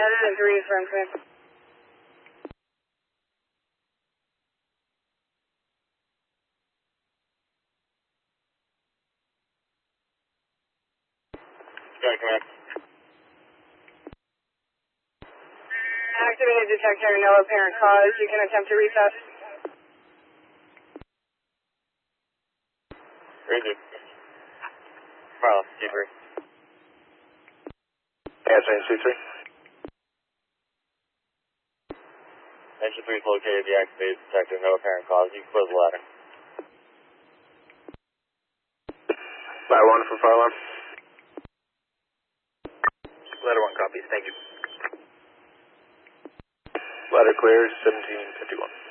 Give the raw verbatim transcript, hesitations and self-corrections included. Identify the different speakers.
Speaker 1: rerouted and three from command.
Speaker 2: Sky command.
Speaker 1: Activated detector, no apparent cause. You can attempt to reset.
Speaker 2: Ranger. File, C three.
Speaker 3: Answering C three.
Speaker 2: Engine three is located, deactivated detector, no apparent cause. You can close the ladder.
Speaker 3: Ladder one for fire alarm.
Speaker 2: Ladder one copies, thank you.
Speaker 3: Ladder clear, seventeen fifty-one.